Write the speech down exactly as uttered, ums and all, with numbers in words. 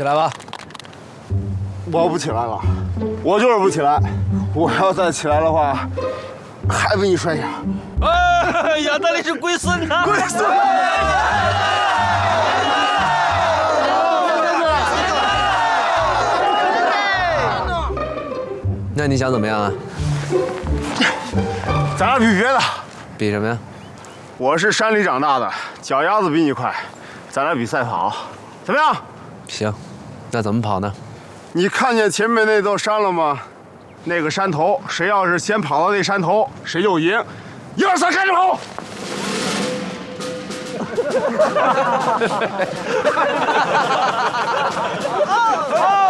来吧。 我不起来了，我就是不起来。我要再起来的话，还被你摔下。 哎呀，那里是龟孙呐！ 龟孙。 那你想怎么样啊？ 咱俩比别的。 比什么呀？ 我是山里长大的，脚丫子比你快，咱俩比赛跑，怎么样？ 行，那怎么跑呢？ 你看见前面那座山了吗？那个山头，谁要是先跑到那山头，谁就赢。一二三，开始跑！ 哦